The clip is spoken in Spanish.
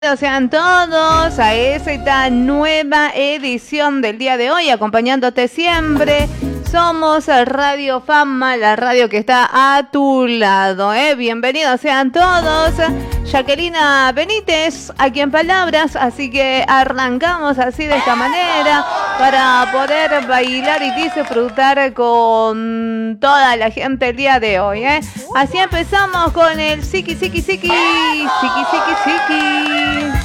Sean todos a esta nueva edición del día de hoy, acompañándote siempre. Somos Radio Fama, la radio que está a tu lado, Bienvenidos sean todos. Jacquelina Benítez, aquí en palabras, así que arrancamos así de esta manera para poder bailar y disfrutar con toda la gente el día de hoy, Así empezamos con el Siki Siki Siki, Siki Siki Siki.